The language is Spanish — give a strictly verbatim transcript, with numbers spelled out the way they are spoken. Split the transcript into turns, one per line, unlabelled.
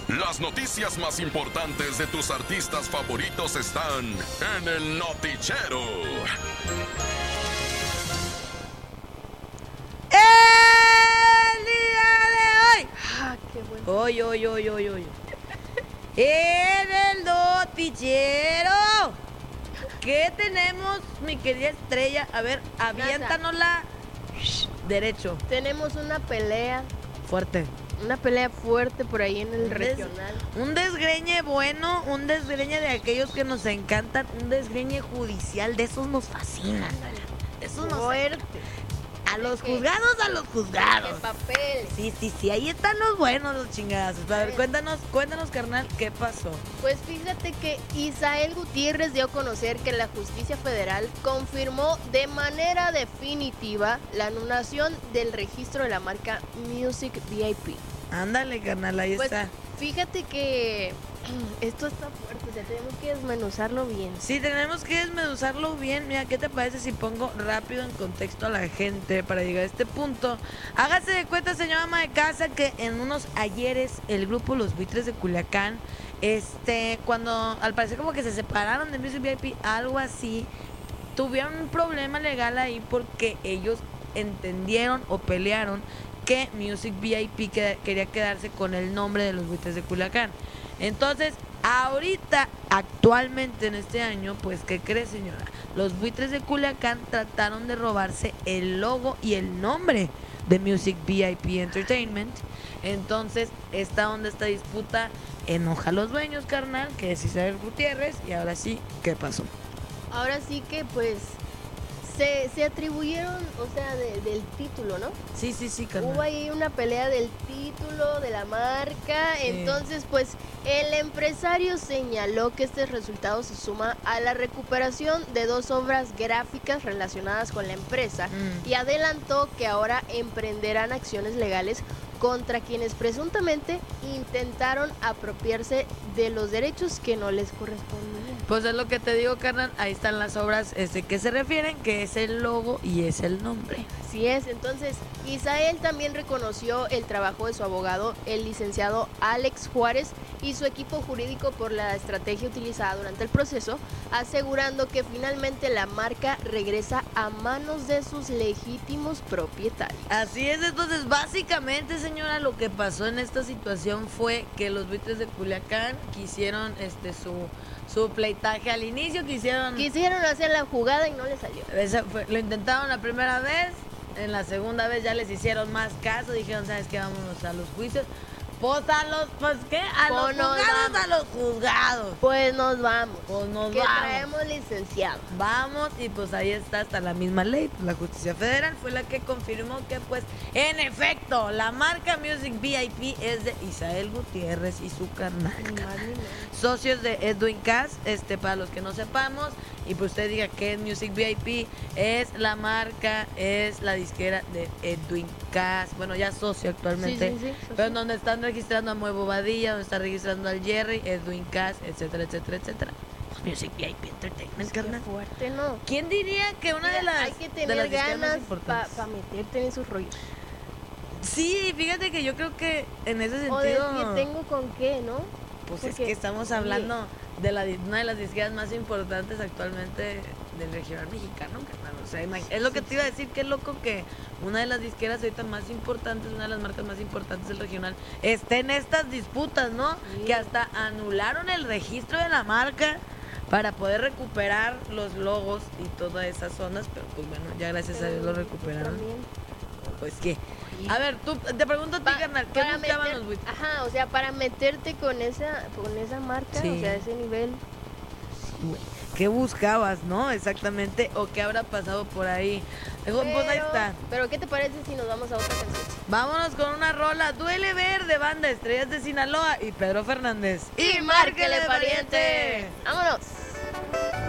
Las noticias más importantes de tus artistas favoritos están en el Notichero.
El día de hoy.
Ah, qué bueno.
Hoy, hoy, hoy, hoy, hoy. En el Notichero. ¿Qué tenemos, mi querida estrella? A ver, aviéntanosla. Derecho.
Tenemos una pelea,
Fuerte.
una pelea fuerte por ahí en el
Un des-
regional.
Un desgreñe bueno, un desgreñe de aquellos que nos encantan, un desgreñe judicial, de esos nos fascinan. De esos nos
Fuerte.
A los
¿Qué?
juzgados, a los
De
juzgados.
papel.
Sí, sí, sí, ahí están los buenos, los chingados. A ver,
Bien.
cuéntanos, cuéntanos, carnal, ¿qué pasó?
Pues fíjate que Isael Gutiérrez dio a conocer que la justicia federal confirmó de manera definitiva la anulación del registro de la marca Music V I P.
Ándale, carnal, ahí
Pues
está.
fíjate que esto está fuerte, o sea, tenemos que desmenuzarlo bien.
Sí, tenemos que desmenuzarlo bien. Mira, ¿qué te parece si pongo rápido en contexto a la gente para llegar a este punto? Hágase de cuenta, señora ama de casa, que en unos ayeres el grupo Los Buitres de Culiacán, este, cuando al parecer como que se separaron de Music V I P, algo así, tuvieron un problema legal ahí porque ellos entendieron o pelearon que Music V I P que- quería quedarse con el nombre de Los Buitres de Culiacán. Entonces, ahorita, actualmente en este año, pues, ¿qué cree, señora? Los Buitres de Culiacán trataron de robarse el logo y el nombre de Music V I P Entertainment. Entonces, está donde esta disputa enoja a los dueños, carnal, que es Isabel Gutiérrez. Y ahora sí, ¿qué pasó?
Ahora sí que pues se, se atribuyeron, o sea, de- del título, ¿no?
Sí, sí, sí,
Hubo
carnal.
ahí una pelea del título, de la marca,
Sí.
entonces pues el empresario señaló que este resultado se suma a la recuperación de dos obras gráficas relacionadas con la empresa
Mm.
y adelantó que ahora emprenderán acciones legales contra quienes presuntamente intentaron apropiarse de los derechos que no les correspondían.
Pues es lo que te digo, carnal. Ahí están las obras este, que se refieren, que es el logo y es el nombre.
Así es, entonces Isael también reconoció el trabajo de su abogado, el licenciado Alex Juárez, y su equipo jurídico por la estrategia utilizada durante el proceso, asegurando que finalmente la marca regresa a manos de sus legítimos propietarios.
Así es, entonces básicamente, señora, lo que pasó en esta situación fue que los Buitres de Culiacán quisieron este su su pleitaje al inicio, quisieron
Quisieron hacer la jugada y no les salió.
esa fue- lo intentaron la primera vez, en la segunda vez ya les hicieron más caso, dijeron, ¿sabes qué? Vámonos a los juicios. Pues a los, pues qué, a
Pues
los
nos
juzgados,
vamos.
a los juzgados.
Pues nos vamos.
Pues nos
que
vamos.
traemos licenciado.
Vamos, y pues ahí está hasta la misma ley, pues la justicia federal fue la que confirmó que pues en efecto la marca Music V I P es de Isael Gutiérrez y su carnal,
Ni más ni menos.
socios de Edwin Cass, este para los que no sepamos, y pues usted diga que es Music V I P, es la marca, es la disquera de Edwin Cass, bueno ya socio actualmente,
Sí, sí, sí,
pero
socio.
en donde están registrando a Muevo Bobadilla, donde está registrando al Jerry, Edwin Cass, etcétera, etcétera, etcétera. Music V I P Entertainment,
Qué
carnal.
fuerte, ¿no?
¿Quién diría que una de
Mira,
las
hay que
de las
tener
disqueras más
ganas
importantes?
para meterte en esos rollos.
Sí, fíjate que yo creo que en ese
O de
sentido,
que tengo con qué, ¿no?
pues es
porque,
que estamos
oye.
hablando de la di- una de las disqueras más importantes actualmente del regional mexicano, carnal. O sea, imag- es lo que te iba a decir, qué loco que una de las disqueras ahorita más importantes, una de las marcas más importantes del regional, esté en estas disputas, ¿no?
Sí.
Que hasta anularon el registro de la marca para poder recuperar los logos y todas esas zonas, pero pues bueno, ya gracias a Dios lo recuperaron.
También.
Pues qué. A ver, tú te pregunto a ti,
Pa-
carnal, ¿qué
para
buscaban
meter-
los buitres?
Ajá, o sea, para meterte con esa con esa marca,
Sí.
o sea, ese nivel.
¿Qué buscabas, no? Exactamente, o qué habrá pasado por ahí. Digo, pues ahí
Pero-
está.
Pero ¿qué te parece si nos vamos a otra canción?
Vámonos con una rola. Duele ver de banda Estrellas de Sinaloa y Pedro Fernández.
Y márquele, pariente. Vámonos.